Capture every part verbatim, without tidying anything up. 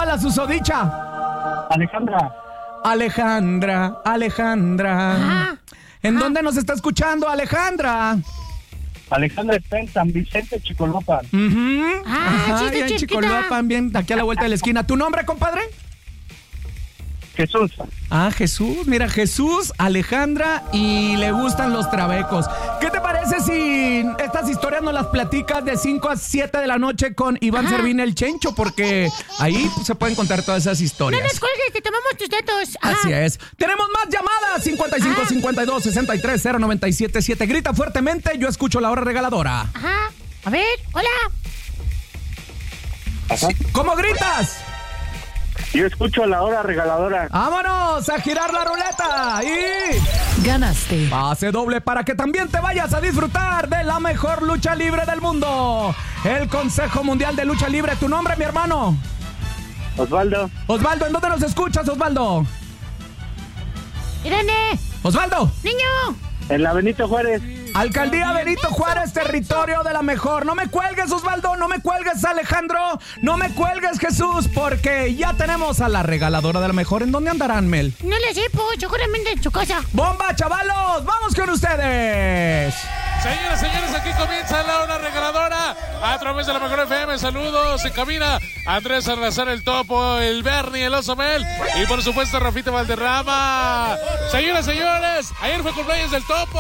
llama la susodicha? Alejandra. Alejandra, Alejandra. Ajá. ¿En Ajá. dónde nos está escuchando, Alejandra? Alejandra está en San Vicente, Chicolopan. Uh-huh. Ah, sí, está ya en chiquita. Chicoloapan, bien, aquí a la vuelta de la esquina. ¿Tu nombre, compadre? Jesús. Ah, Jesús, mira, Jesús, Alejandra y le gustan los trabecos. ¿Qué te parece si estas historias nos las platicas de cinco a siete de la noche con Iván Ajá. Servín el Chencho? Porque ahí pues, se pueden contar todas esas No historias. nos cuelgues, te tomamos tus datos. Ajá. Así es. Tenemos más llamadas. cincuenta y cinco, Ajá. cincuenta y dos, sesenta y tres, cero noventa y siete siete. Grita fuertemente, yo escucho la hora regaladora. Ajá. A ver, hola. Ajá. ¿Cómo gritas? Yo escucho la hora regaladora. ¡Vámonos a girar la ruleta! Y... Ganaste. pase doble para que también te vayas a disfrutar de la mejor lucha libre del mundo. El Consejo Mundial de Lucha Libre. ¿Tu nombre, mi hermano? Osvaldo. Osvaldo, ¿en dónde nos escuchas, Osvaldo? Irene, Osvaldo. niño. En la Benito Juárez. Alcaldía Benito Juárez, territorio de la mejor. No me cuelgues, Osvaldo, no me cuelgues, Alejandro, no me cuelgues, Jesús, porque ya tenemos a la regaladora de la mejor. ¿En dónde andarán, Mel? No le sé, pues, seguramente en su casa. ¡Bomba, chavalos! ¡Vamos con ustedes! Señoras, señores, aquí comienza la hora regaladora a través de la mejor F M. Saludos, en cabina Andrés Salazar, el Topo, el Bernie, el Oso Mel y por supuesto Rafita Valderrama. Señoras, señores, ayer fue cumpleaños del Topo.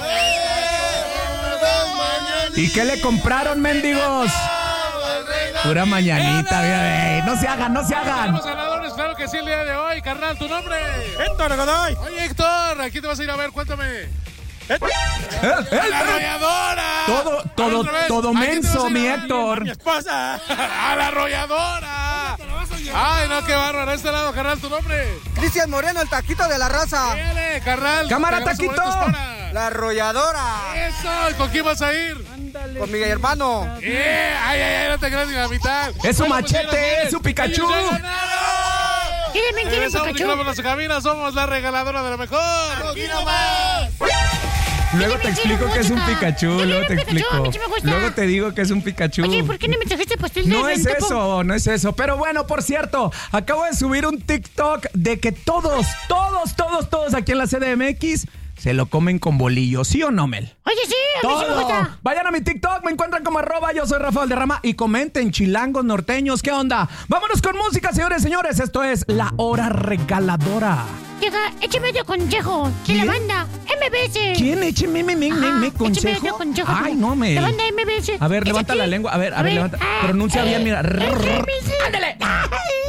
¿Y qué le compraron, mendigos? Pura mañanita, bien. No se hagan, no se hagan. Tenemos ganadores, claro que sí, el día de hoy. Carnal, ¿tu nombre? Héctor Godoy. Oye, Héctor, aquí te vas a ir a ver, cuéntame. ¿Eh? ¿Eh? ¡La arrolladora! Todo, todo, Otra vez. todo Aquí te vas a menso, ir mi a ver. Héctor. ¡Mi esposa! ¡A la arrolladora! ¡Ay, no, qué bárbaro! A este lado, carnal, ¿tu nombre? Cristian Moreno, el taquito de la raza. Dale, carnal. Cámara, Te ganamos taquito. boletos para- La arrolladora. ¡Eso! ¿Y con quién vas a ir? Con mi hermano. ¡Eh! ¡Ay, ay, ay! No te creas ni la mitad. Es su Bueno, pues, machete, señoras, es su Pikachu. ellos ya ganaron. ¿Quién me quiere Regresamos, Pikachu? micrófonos a cabina. Somos la regaladora de la mejor. ¡Aquí nomás! Luego te Dime, explico quiero que es un música. Pikachu, Yo luego quiero te un Pikachu, explico. a mí sí me gusta. Luego te digo que es un Pikachu. Oye, ¿por qué no me trajiste pastel de No es del Topo? eso, no es eso. Pero bueno, por cierto, acabo de subir un TikTok de que todos, todos, todos, todos aquí en la C D M X se lo comen con bolillo, ¿sí o no, Mel? Oye, sí, a mí sí me Todo. gusta. Vayan a mi TikTok, me encuentran como arroba, yo soy Rafael Derrama y comenten, chilangos, norteños, ¿qué onda? Vámonos con música, señores, señores, esto es La Hora Regaladora. Llega, écheme otro consejo de ¿Quién? la banda M B S. ¿Quién? Écheme, me, me, me, Ajá, me, écheme consejo. otro consejo. Ay, no, Mel. La banda M B S. A ver, ¿Es levanta aquí? la lengua, a ver, a ver, levanta. ah, Pronuncia eh, bien, mira. M B S. Ándale.